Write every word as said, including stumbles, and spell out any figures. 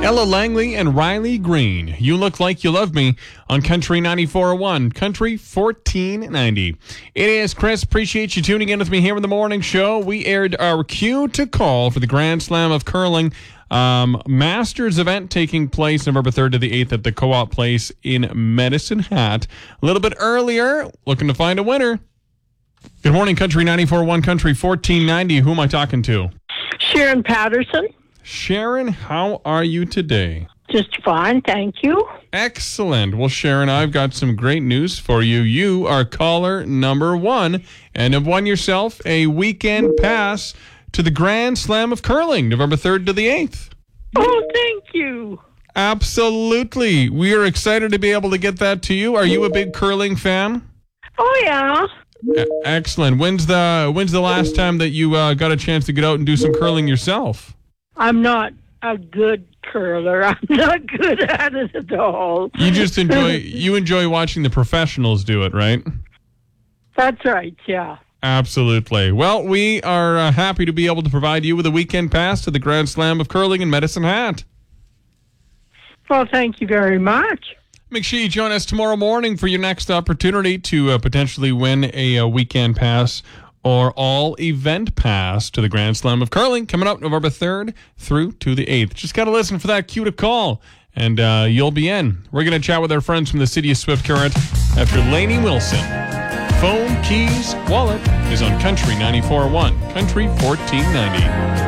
Ella Langley and Riley Green. You Look Like You Love Me on Country ninety-four point one, Country fourteen ninety. It is Chris. Appreciate you tuning in with me here in the morning show. We aired our cue to call for the Grand Slam of Curling um, Masters event taking place November third to the eighth at the Co-op Place in Medicine Hat. A little bit earlier, looking to find a winner. Good morning, Country ninety-four point one, Country fourteen ninety. Who am I talking to? Sharon Patterson. Sharon, how are you today? Just fine, thank you. Excellent. Well, Sharon, I've got some great news for you. You are caller number one and have won yourself a weekend pass to the Grand Slam of Curling, November third to the eighth. Oh, thank you. Absolutely. We are excited to be able to get that to you. Are you a big curling fan? Oh, yeah. E- excellent. When's the when's the last time that you uh, got a chance to get out and do some curling yourself? I'm not a good curler. I'm not good at it at all. You just enjoy you enjoy watching the professionals do it, right? That's right, yeah. Absolutely. Well, we are uh, happy to be able to provide you with a weekend pass to the Grand Slam of Curling in Medicine Hat. Well, thank you very much. Make sure you join us tomorrow morning for your next opportunity to uh, potentially win a, a weekend pass or all event pass to the Grand Slam of Curling coming up November third through to the eighth. Just got to listen for that cue to call, and uh, you'll be in. We're going to chat with our friends from the city of Swift Current after Lainey Wilson. Phone, keys, wallet is on Country ninety-four point one, Country fourteen ninety.